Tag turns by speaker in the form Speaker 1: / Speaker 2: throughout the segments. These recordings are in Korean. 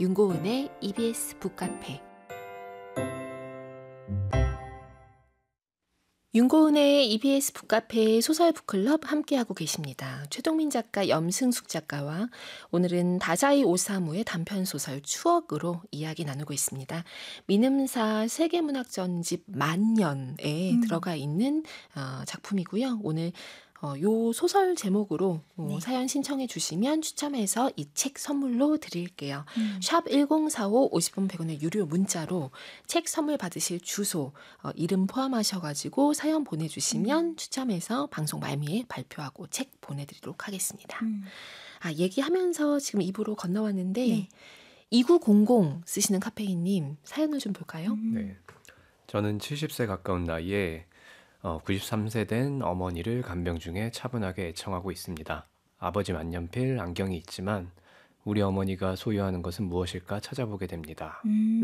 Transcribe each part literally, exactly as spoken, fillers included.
Speaker 1: 윤고은의 이비에스 북카페. 윤고은의 이비에스 북카페 소설 북클럽 함께하고 계십니다. 최동민 작가, 염승숙 작가와 오늘은 다자이 오사무의 단편소설 추억으로 이야기 나누고 있습니다. 민음사 세계문학전집 만년에 음. 들어가 있는 어, 작품이고요. 오늘 어, 요 소설 제목으로 어, 네. 사연 신청해 주시면 추첨해서 이 책 선물로 드릴게요. 음. 샵 일공사오 오십 원 백 원의 유료 문자로 책 선물 받으실 주소, 어, 이름 포함하셔가지고 사연 보내주시면 음. 추첨해서 방송 말미에 발표하고 책 보내드리도록 하겠습니다. 음. 아, 얘기하면서 지금 이 부로 건너왔는데 네. 이구공공 쓰시는 카페인님 사연을 좀 볼까요?
Speaker 2: 음. 네, 저는 칠십 세 가까운 나이에 어, 구십삼 세 된 어머니를 간병 중에 차분하게 애청하고 있습니다. 아버지 만년필, 안경이 있지만 우리 어머니가 소유하는 것은 무엇일까 찾아보게 됩니다.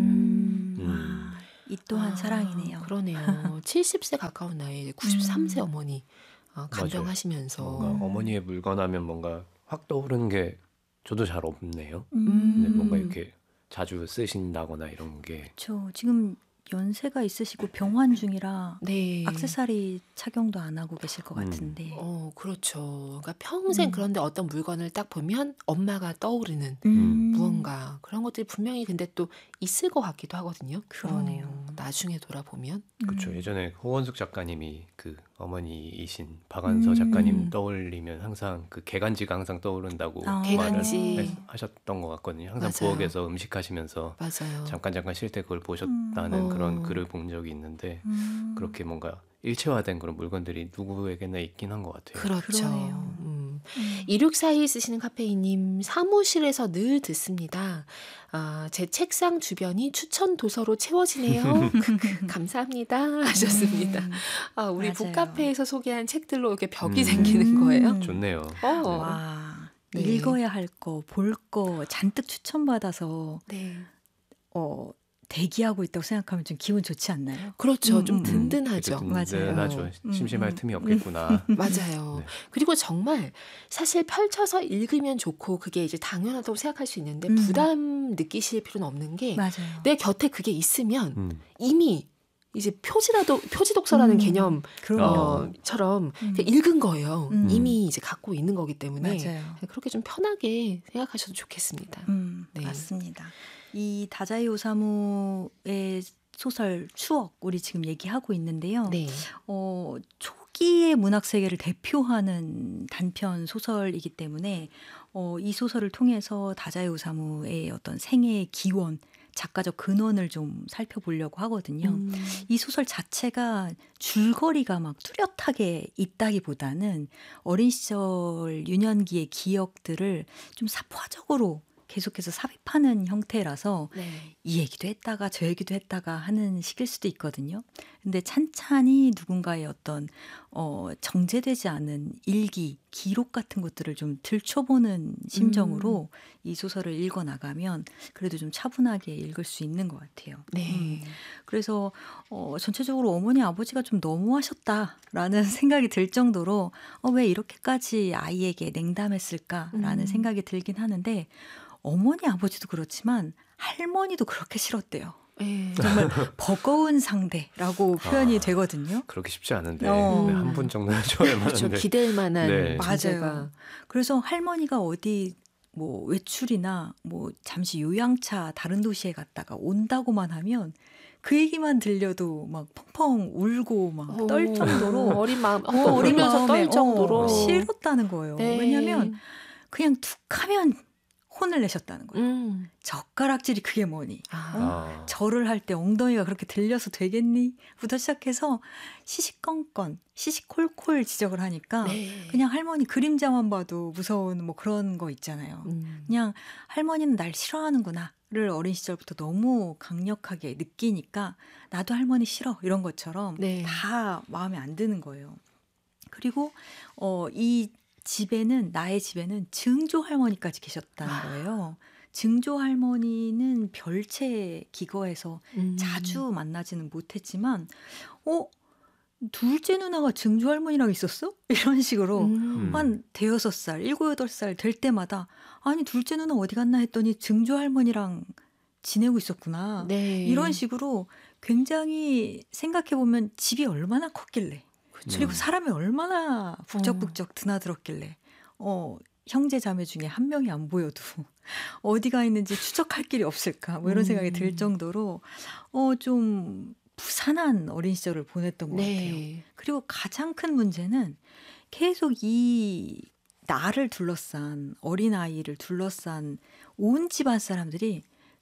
Speaker 3: 음, 음. 아, 이 또한
Speaker 1: 아,
Speaker 3: 사랑이네요.
Speaker 1: 그러네요. 칠십 세 가까운 나이에 구십삼 세
Speaker 2: 음.
Speaker 1: 어머니 어, 간병하시면서
Speaker 2: 뭔가
Speaker 1: 음.
Speaker 2: 어머니의 물건 하면 뭔가 확 떠오르는 게 저도 잘 없네요.
Speaker 3: 음.
Speaker 2: 근데 뭔가 이렇게 자주 쓰신다거나 이런 게.
Speaker 3: 저 지금 연세가 있으시고 병환 중이라
Speaker 1: 네.
Speaker 3: 액세서리 착용도 안 하고 계실 것
Speaker 2: 음.
Speaker 3: 같은데.
Speaker 1: 어, 그렇죠. 그러니까 평생 음. 그런데 어떤 물건을 딱 보면 엄마가 떠오르는
Speaker 3: 음.
Speaker 1: 무언가 그런 것들이 분명히 근데 또 있을 것 같기도 하거든요.
Speaker 3: 그러네요.
Speaker 1: 어, 나중에 돌아보면.
Speaker 2: 그렇죠.
Speaker 3: 음.
Speaker 2: 예전에 호원숙 작가님이 그 어머니이신 박완서
Speaker 3: 음.
Speaker 2: 작가님 떠올리면 항상 그 개간지가 항상 떠오른다고
Speaker 3: 아.
Speaker 2: 말을
Speaker 1: 개간지.
Speaker 2: 하셨던 것 같거든요. 항상
Speaker 1: 맞아요.
Speaker 2: 부엌에서 음식하시면서
Speaker 1: 맞아요.
Speaker 2: 잠깐 잠깐 쉴 때 그걸 보셨다는
Speaker 1: 음.
Speaker 2: 그런
Speaker 1: 어.
Speaker 2: 글을 본 적이 있는데
Speaker 3: 음.
Speaker 2: 그렇게 뭔가 일체화된 그런 물건들이 누구에게나 있긴 한 것 같아요.
Speaker 1: 그렇죠.
Speaker 3: 그러네요.
Speaker 1: 음.
Speaker 3: 음.
Speaker 1: 이육사이 쓰시는 카페이님 사무실에서 늘 듣습니다. 아, 제 책상 주변이 추천 도서로 채워지네요. 감사합니다 하셨습니다.
Speaker 3: 음.
Speaker 1: 아, 우리
Speaker 3: 맞아요.
Speaker 1: 북카페에서 소개한 책들로 이렇게 벽이
Speaker 2: 음.
Speaker 1: 생기는 거예요.
Speaker 2: 좋네요.
Speaker 1: 어.
Speaker 3: 와,
Speaker 1: 네.
Speaker 3: 읽어야 할 거, 볼 거 잔뜩 추천받아서
Speaker 1: 네.
Speaker 3: 어, 대기하고 있다고 생각하면 좀 기분 좋지 않나요?
Speaker 1: 그렇죠.
Speaker 3: 음,
Speaker 1: 좀
Speaker 3: 음, 음.
Speaker 1: 든든하죠.
Speaker 2: 든든하죠.
Speaker 1: 맞아요.
Speaker 2: 심심할
Speaker 3: 음, 음.
Speaker 2: 틈이 없겠구나.
Speaker 1: 맞아요.
Speaker 2: 네.
Speaker 1: 그리고 정말 사실 펼쳐서 읽으면 좋고 그게 이제 당연하다고 생각할 수 있는데
Speaker 3: 음.
Speaker 1: 부담 느끼실 필요는 없는 게
Speaker 3: 맞아요.
Speaker 1: 내 곁에 그게 있으면
Speaker 2: 음.
Speaker 1: 이미 이제 표지라도 표지 독서라는
Speaker 3: 음,
Speaker 1: 개념
Speaker 3: 그럼요.
Speaker 1: 어처럼
Speaker 3: 음.
Speaker 1: 읽은 거예요.
Speaker 3: 음.
Speaker 1: 이미 이제 갖고 있는 거기 때문에
Speaker 3: 맞아요.
Speaker 1: 그렇게 좀 편하게 생각하셔도 좋겠습니다.
Speaker 3: 음,
Speaker 1: 네.
Speaker 3: 맞습니다. 이 다자이 오사무의 소설 추억 우리 지금 얘기하고 있는데요.
Speaker 1: 네.
Speaker 3: 어, 초기의 문학 세계를 대표하는 단편 소설이기 때문에 어, 이 소설을 통해서 다자이 오사무의 어떤 생애의 기원, 작가적 근원을 좀 살펴보려고 하거든요.
Speaker 1: 음.
Speaker 3: 이 소설 자체가 줄거리가 막 뚜렷하게 있다기보다는 어린 시절 유년기의 기억들을 좀 사포화적으로 계속해서 삽입하는 형태라서
Speaker 1: 네.
Speaker 3: 이 얘기도 했다가 저 얘기도 했다가 하는 식일 수도 있거든요. 근데 찬찬히 누군가의 어떤 어, 정제되지 않은 일기, 기록 같은 것들을 좀 들춰보는 심정으로 음. 이 소설을 읽어나가면 그래도 좀 차분하게 읽을 수 있는 것 같아요.
Speaker 1: 네.
Speaker 3: 음. 그래서 어, 전체적으로 어머니 아버지가 좀 너무하셨다라는 생각이 들 정도로 어, 왜 이렇게까지 아이에게 냉담했을까라는
Speaker 1: 음.
Speaker 3: 생각이 들긴 하는데 어머니 아버지도 그렇지만 할머니도 그렇게 싫었대요.
Speaker 1: 네.
Speaker 3: 정말 버거운 상대라고 표현이
Speaker 2: 아,
Speaker 3: 되거든요.
Speaker 2: 그렇게 쉽지 않은데
Speaker 3: 어.
Speaker 2: 네, 한 분 정도는 좋아할 만한데.
Speaker 1: 그렇죠. 기댈 만한
Speaker 2: 네.
Speaker 1: 존재가.
Speaker 3: 맞아요. 그래서 할머니가 어디 뭐 외출이나 뭐 잠시 요양차 다른 도시에 갔다가 온다고만 하면 그 얘기만 들려도 막 펑펑 울고 막 떨 정도로
Speaker 1: 어린 마음, 어,
Speaker 3: 어, 어린
Speaker 1: 울면서
Speaker 3: 마음에
Speaker 1: 떨 정도로
Speaker 3: 어, 싫었다는 거예요.
Speaker 1: 네.
Speaker 3: 왜냐하면 그냥 툭하면 혼을 내셨다는 거예요.
Speaker 1: 음.
Speaker 3: 젓가락질이 그게 뭐니?
Speaker 1: 아.
Speaker 3: 어?
Speaker 2: 아.
Speaker 3: 절을 할 때 엉덩이가 그렇게 들려서 되겠니? 부터 시작해서 시시건건, 시시콜콜 지적을 하니까
Speaker 1: 네.
Speaker 3: 그냥 할머니 그림자만 봐도 무서운 뭐 그런 거 있잖아요.
Speaker 1: 음.
Speaker 3: 그냥 할머니는 날 싫어하는구나를 어린 시절부터 너무 강력하게 느끼니까 나도 할머니 싫어 이런 것처럼
Speaker 1: 네.
Speaker 3: 다 마음에 안 드는 거예요. 그리고 어, 이 집에는 나의 집에는 증조 할머니까지 계셨다는 거예요. 증조 할머니는 별채 기거에서
Speaker 1: 음.
Speaker 3: 자주 만나지는 못했지만 어? 둘째 누나가 증조 할머니랑 있었어? 이런 식으로
Speaker 1: 음.
Speaker 3: 한 대여섯 살, 일곱 여덟 살 될 때마다 아니 둘째 누나 어디 갔나 했더니 증조 할머니랑 지내고 있었구나.
Speaker 1: 네.
Speaker 3: 이런 식으로 굉장히 생각해 보면 집이 얼마나 컸길래
Speaker 1: 그쵸.
Speaker 3: 그리고 사람이 얼마나 북적북적 드나들었길래 어, 형제 자매 중에 한 명이 안 보여도 어디가 있는지 추적할 길이 없을까 뭐 이런 생각이 들
Speaker 1: 음.
Speaker 3: 정도로 어, 좀 부산한 어린 시절을 보냈던 것 같아요.
Speaker 1: 네.
Speaker 3: 그리고 가장 큰 문제는 계속 이 나를 둘러싼 어린아이를 둘러싼 온 집안 사람들이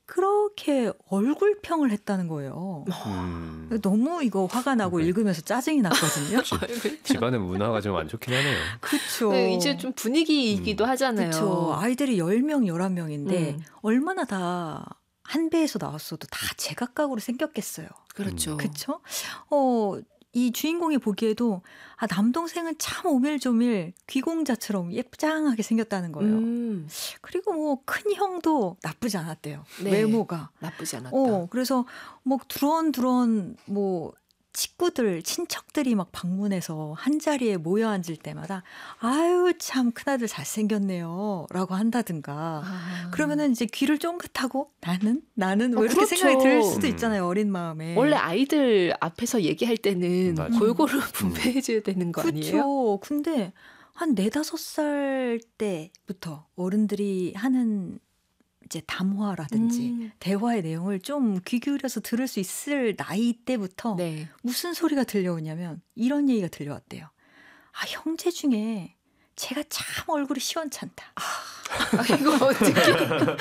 Speaker 3: 그렇게 얼굴평을 했다는 거예요.
Speaker 2: 음.
Speaker 3: 너무 이거 화가 나고
Speaker 2: 네.
Speaker 3: 읽으면서 짜증이 났거든요.
Speaker 2: 집, 집안의 문화가 좀 안 좋긴 하네요.
Speaker 3: 그렇죠.
Speaker 1: 네, 이제 좀 분위기이기도
Speaker 2: 음.
Speaker 1: 하잖아요.
Speaker 3: 그렇죠. 아이들이 열 명, 열한 명인데
Speaker 1: 음.
Speaker 3: 얼마나 다 한 배에서 나왔어도 다 제각각으로 생겼겠어요.
Speaker 1: 그렇죠.
Speaker 3: 그렇죠? 어, 이 주인공이 보기에도 아, 남동생은 참 오밀조밀 귀공자처럼 예쁘장하게 생겼다는 거예요.
Speaker 1: 음,
Speaker 3: 그리고 뭐 큰 형도 나쁘지 않았대요.
Speaker 1: 네.
Speaker 3: 외모가.
Speaker 1: 나쁘지 않았다.
Speaker 3: 어, 그래서 뭐 두런두런 뭐 친구들, 친척들이 막 방문해서 한 자리에 모여 앉을 때마다 아유 참 큰아들 잘생겼네요 라고 한다든가
Speaker 1: 아.
Speaker 3: 그러면은 이제 귀를 쫑긋하고 나는? 나는? 뭐
Speaker 1: 어,
Speaker 3: 이렇게
Speaker 1: 그렇죠.
Speaker 3: 생각이 들 수도
Speaker 2: 음.
Speaker 3: 있잖아요. 어린 마음에.
Speaker 1: 원래 아이들 앞에서 얘기할 때는
Speaker 2: 맞아요.
Speaker 1: 골고루 분배해줘야 되는 거 아니에요?
Speaker 3: 그렇죠. 근데 한 네다섯 살 때부터 어른들이 하는 이제 담화라든지
Speaker 1: 음,
Speaker 3: 대화의 내용을 좀 귀 기울여서 들을 수 있을 나이 때부터
Speaker 1: 네.
Speaker 3: 무슨 소리가 들려오냐면 이런 얘기가 들려왔대요. 아, 형제 중에 제가 참 얼굴이 시원찮다.
Speaker 1: 아, 이거 어떻게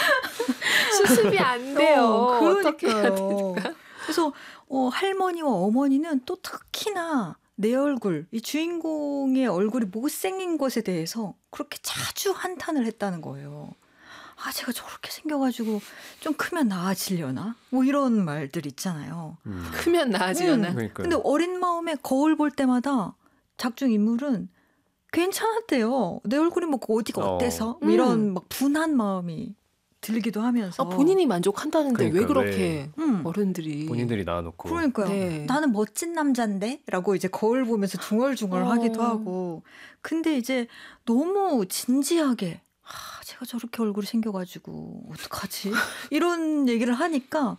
Speaker 1: 수습이 안 돼요.
Speaker 3: 어,
Speaker 1: 어떻게 해야
Speaker 3: 그러니까요.
Speaker 1: 됩니까?
Speaker 3: 그래서 어, 할머니와 어머니는 또 특히나 내 얼굴, 이 주인공의 얼굴이 못생긴 것에 대해서 그렇게 자주 한탄을 했다는 거예요. 아, 제가 저렇게 생겨가지고 좀 크면 나아지려나? 뭐 이런 말들 있잖아요.
Speaker 2: 음.
Speaker 1: 크면 나아지려나.
Speaker 3: 음.
Speaker 2: 그러니까요.
Speaker 3: 근데 어린 마음에 거울 볼 때마다 작중 인물은 괜찮았대요. 내 얼굴이 뭐 어디가
Speaker 2: 어.
Speaker 3: 어때서? 뭐
Speaker 1: 음.
Speaker 3: 이런 막 분한 마음이 들기도 하면서.
Speaker 1: 아, 본인이 만족한다는데 왜
Speaker 2: 그러니까
Speaker 1: 그렇게
Speaker 3: 음.
Speaker 1: 어른들이.
Speaker 2: 본인들이 낳아놓고
Speaker 3: 그러니까요.
Speaker 1: 네.
Speaker 3: 나는 멋진 남잔데? 라고 이제 거울 보면서 중얼중얼
Speaker 1: 어.
Speaker 3: 하기도 하고. 근데 이제 너무 진지하게 아, 제가 저렇게 얼굴이 생겨가지고 어떡하지? 이런 얘기를 하니까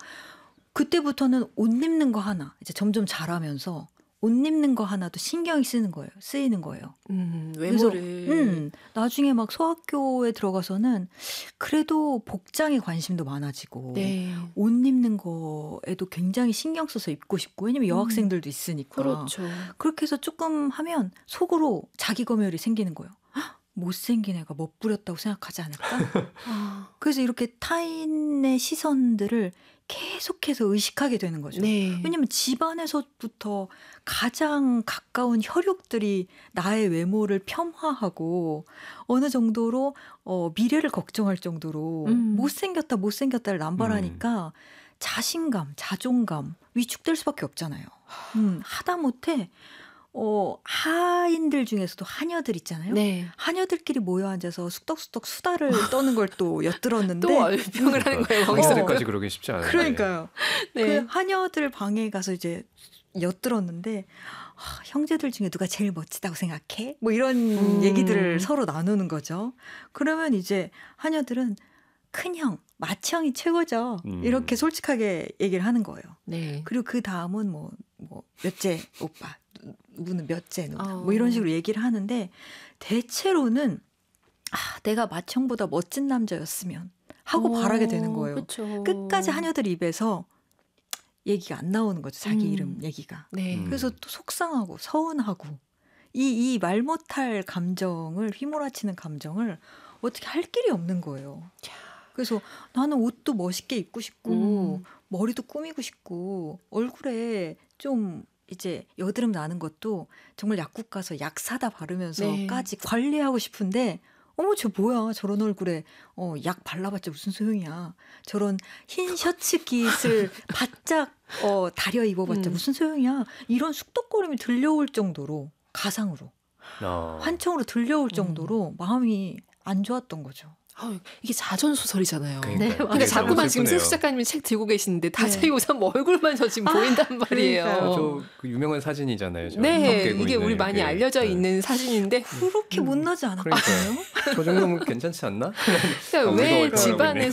Speaker 3: 그때부터는 옷 입는 거 하나 이제 점점 자라면서 옷 입는 거 하나도 신경이 쓰는 거예요. 쓰이는 거예요.
Speaker 1: 음,
Speaker 3: 그래서,
Speaker 1: 외모를.
Speaker 3: 음, 나중에 막 소학교에 들어가서는 그래도 복장에 관심도 많아지고
Speaker 1: 네.
Speaker 3: 옷 입는 거에도 굉장히 신경 써서 입고 싶고 왜냐면 여학생들도 있으니까
Speaker 1: 그렇죠.
Speaker 3: 그렇게 해서 조금 하면 속으로 자기 검열이 생기는 거예요. 헉, 못생긴 애가 멋부렸다고 생각하지 않을까?
Speaker 1: 아,
Speaker 3: 그래서 이렇게 타인의 시선들을 계속해서 의식하게 되는 거죠.
Speaker 1: 네.
Speaker 3: 왜냐면 집안에서부터 가장 가까운 혈육들이 나의 외모를 폄하하고 어느 정도로 어, 미래를 걱정할 정도로
Speaker 1: 음.
Speaker 3: 못생겼다 못생겼다를 남발하니까 자신감, 자존감 위축될 수밖에 없잖아요. 음, 하다못해 어, 하인들 중에서도 하녀들 있잖아요.
Speaker 1: 네.
Speaker 3: 하녀들끼리 모여 앉아서 쑥덕쑥덕 수다를 떠는 걸 또 엿들었는데
Speaker 1: 또 얼평을 하는 거예요,
Speaker 3: 어.
Speaker 1: 거기서.
Speaker 2: 엑셀까지 그러기 쉽지 않아요.
Speaker 3: 그러니까요.
Speaker 1: 네.
Speaker 3: 그 하녀들 방에 가서 이제 엿들었는데 아, 형제들 중에 누가 제일 멋지다고 생각해? 뭐 이런
Speaker 1: 음.
Speaker 3: 얘기들을 서로 나누는 거죠. 그러면 이제 하녀들은 큰형, 맏형이 최고죠.
Speaker 2: 음.
Speaker 3: 이렇게 솔직하게 얘기를 하는 거예요.
Speaker 1: 네.
Speaker 3: 그리고 그 다음은 뭐, 뭐 몇째 오빠, 누구는 몇째 누나
Speaker 1: 어.
Speaker 3: 뭐 이런 식으로 얘기를 하는데 대체로는 아, 내가 맏형보다 멋진 남자였으면 하고
Speaker 1: 어,
Speaker 3: 바라게 되는 거예요.
Speaker 1: 그쵸.
Speaker 3: 끝까지 하녀들 입에서 얘기가 안 나오는 거죠. 자기
Speaker 1: 음.
Speaker 3: 이름 얘기가.
Speaker 1: 네.
Speaker 2: 음.
Speaker 3: 그래서 또 속상하고 서운하고 이 이 말 못할 감정을 휘몰아치는 감정을 어떻게 할 길이 없는 거예요. 그래서 나는 옷도 멋있게 입고 싶고
Speaker 1: 음.
Speaker 3: 머리도 꾸미고 싶고 얼굴에 좀 이제 여드름 나는 것도 정말 약국 가서 약 사다 바르면서까지 관리하고 싶은데 어머 저 뭐야 저런 얼굴에 어, 약 발라봤자 무슨 소용이야. 저런 흰 셔츠 깃을 바짝 어, 다려 입어봤자
Speaker 1: 음.
Speaker 3: 무슨 소용이야. 이런 쑥덕거림이 들려올 정도로 가상으로
Speaker 2: 어.
Speaker 3: 환청으로 들려올 정도로 마음이 안 좋았던 거죠.
Speaker 1: 어, 이게 자전 소설이잖아요.
Speaker 2: 그러니까요.
Speaker 3: 네,
Speaker 2: 그게
Speaker 1: 그러니까
Speaker 3: 맞아요.
Speaker 1: 자꾸만
Speaker 2: 너무
Speaker 1: 지금
Speaker 2: 슬프네요.
Speaker 1: 세수 작가님이 책 들고 계시는데 다자이
Speaker 3: 네.
Speaker 1: 오삼 얼굴만 저 지금
Speaker 3: 아,
Speaker 1: 보인단 말이에요.
Speaker 3: 그러니까요.
Speaker 2: 저 그 유명한 사진이잖아요. 저 턱
Speaker 1: 네,
Speaker 2: 깨고
Speaker 1: 이게
Speaker 2: 있는
Speaker 1: 우리 많이
Speaker 2: 이렇게.
Speaker 1: 알려져
Speaker 2: 네.
Speaker 1: 있는 사진인데
Speaker 3: 그렇게 못나지 않았거든요.
Speaker 2: 그러니까요. 저 정도면 괜찮지 않나?
Speaker 1: 그러니까
Speaker 2: 아,
Speaker 1: 왜
Speaker 2: 우리가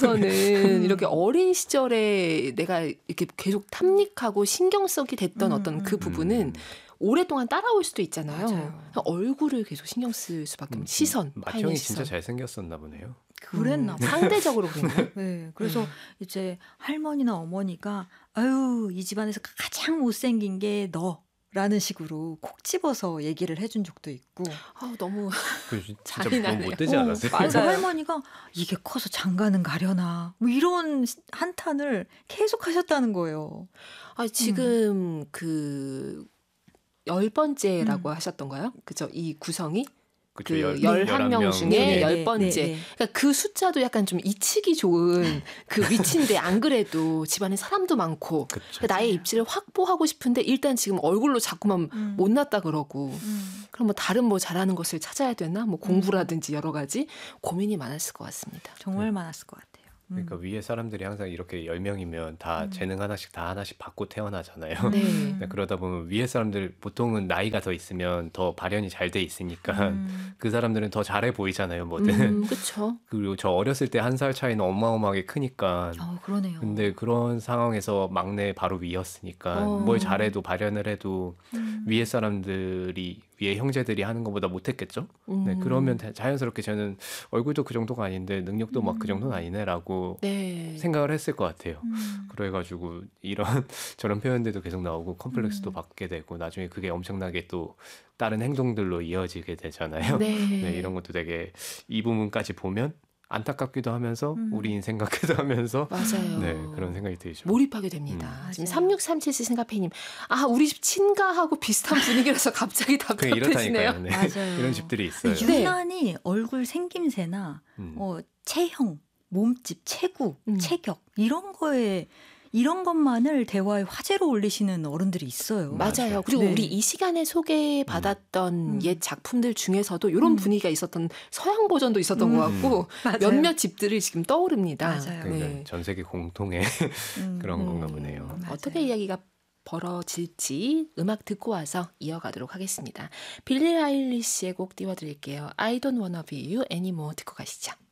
Speaker 1: 집안에서는 이렇게 어린 시절에 내가 이렇게 계속 탐닉하고 신경 쓰게 됐던
Speaker 3: 음,
Speaker 1: 어떤 그
Speaker 3: 음.
Speaker 1: 부분은
Speaker 2: 음,
Speaker 1: 오랫동안 따라올 수도 있잖아요.
Speaker 3: 맞아요.
Speaker 1: 얼굴을 계속 신경 쓸 수밖에 없는 시선, 타인의
Speaker 2: 마청이
Speaker 1: 시선.
Speaker 2: 진짜 잘생겼었나 보네요.
Speaker 3: 그랬나
Speaker 1: 음,
Speaker 3: 봐.
Speaker 1: 상대적으로 그랬나요?
Speaker 3: 네, 그래서
Speaker 1: 음.
Speaker 3: 이제 할머니나 어머니가 아유 이 집안에서 가장 못생긴 게 너라는 식으로 콕 집어서 얘기를 해준 적도 있고
Speaker 1: 아, 너무
Speaker 2: 그 진짜
Speaker 1: 잔인하네요.
Speaker 2: 너무 못되지
Speaker 3: 어,
Speaker 2: 않았어요?
Speaker 3: 그래서
Speaker 1: 맞아요.
Speaker 3: 할머니가 이게 커서 장가는 가려나 뭐 이런 한탄을 계속 하셨다는 거예요.
Speaker 1: 아, 지금 그 열 번째라고
Speaker 3: 음.
Speaker 1: 하셨던가요? 그죠? 이 구성이
Speaker 2: 그쵸,
Speaker 1: 그
Speaker 2: 열-
Speaker 1: 열한 명
Speaker 2: 열한
Speaker 1: 중에
Speaker 2: 중에.
Speaker 1: 열 번째.
Speaker 3: 네, 네.
Speaker 1: 그러니까 그 숫자도 약간 좀 잊히기 좋은 그 위치인데 안 그래도 집안에 사람도 많고
Speaker 2: 그쵸.
Speaker 1: 그러니까 나의 입지를 확보하고 싶은데 일단 지금 얼굴로 자꾸만
Speaker 3: 음.
Speaker 1: 못났다 그러고
Speaker 3: 음.
Speaker 1: 그럼 뭐 다른 뭐 잘하는 것을 찾아야 되나? 뭐 공부라든지 여러 가지 고민이 많았을 것 같습니다.
Speaker 3: 정말 많았을 것 같아요. 음.
Speaker 2: 그러니까 위에 사람들이 항상 이렇게 열 명이면 다
Speaker 3: 음.
Speaker 2: 재능 하나씩 다 하나씩 받고 태어나잖아요.
Speaker 3: 음.
Speaker 1: 네.
Speaker 2: 그러니까 그러다 보면 위에 사람들 보통은 나이가 더 있으면 더 발현이 잘 돼 있으니까
Speaker 3: 음.
Speaker 2: 그 사람들은 더 잘해 보이잖아요, 뭐든.
Speaker 1: 음, 그렇죠.
Speaker 2: 그리고 저 어렸을 때 한 살 차이는 어마어마하게 크니까.
Speaker 3: 어, 그러네요.
Speaker 2: 근데 그런 상황에서 막내 바로 위였으니까
Speaker 1: 어.
Speaker 2: 뭘 잘해도 발현을 해도
Speaker 3: 음.
Speaker 2: 위에 사람들이 위에 형제들이 하는 것보다 못했겠죠. 네,
Speaker 1: 음.
Speaker 2: 그러면 자- 자연스럽게 저는 얼굴도 그 정도가 아닌데 능력도 막 그 정도는 아니네라고
Speaker 1: 네.
Speaker 2: 생각을 했을 것 같아요.
Speaker 3: 음.
Speaker 2: 그래가지고 이런 저런 표현들도 계속 나오고 컴플렉스도
Speaker 3: 음.
Speaker 2: 받게 되고 나중에 그게 엄청나게 또 다른 행동들로 이어지게 되잖아요.
Speaker 1: 네.
Speaker 2: 네, 이런 것도 되게 이 부분까지 보면 안타깝기도 하면서
Speaker 3: 음.
Speaker 2: 우리 인생 같기도 하면서
Speaker 1: 맞아요.
Speaker 2: 네, 그런 생각이 들죠.
Speaker 1: 몰입하게 됩니다.
Speaker 3: 음.
Speaker 1: 지금
Speaker 3: 맞아요.
Speaker 1: 삼육삼칠 생카페님, 아 우리 집 친가하고 비슷한 분위기라서 갑자기
Speaker 2: 그게
Speaker 1: 답답해지네요.
Speaker 2: 이렇다니까요. 네.
Speaker 3: 맞아요.
Speaker 2: 이런 집들이 있어요.
Speaker 1: 네.
Speaker 3: 유난히 얼굴 생김새나
Speaker 2: 음.
Speaker 3: 어, 체형, 몸집, 체구,
Speaker 1: 음.
Speaker 3: 체격 이런 거에 이런 것만을 대화의 화제로 올리시는 어른들이 있어요.
Speaker 2: 맞아요.
Speaker 1: 맞아요. 그리고
Speaker 3: 네.
Speaker 1: 우리 이 시간에 소개받았던
Speaker 3: 음.
Speaker 1: 옛 작품들 중에서도 이런
Speaker 3: 음.
Speaker 1: 분위기가 있었던 서양 버전도 있었던
Speaker 3: 음.
Speaker 1: 것 같고
Speaker 3: 맞아요.
Speaker 1: 몇몇 집들이 지금 떠오릅니다.
Speaker 3: 맞아요.
Speaker 2: 그러니까
Speaker 1: 네.
Speaker 2: 전 세계 공통의
Speaker 3: 음.
Speaker 2: 그런
Speaker 1: 음.
Speaker 2: 건가 보네요.
Speaker 3: 맞아요.
Speaker 1: 어떻게 이야기가 벌어질지 음악 듣고 와서 이어가도록 하겠습니다. 빌리 아일리시의 곡 띄워드릴게요. I don't wanna be you anymore 듣고 가시죠.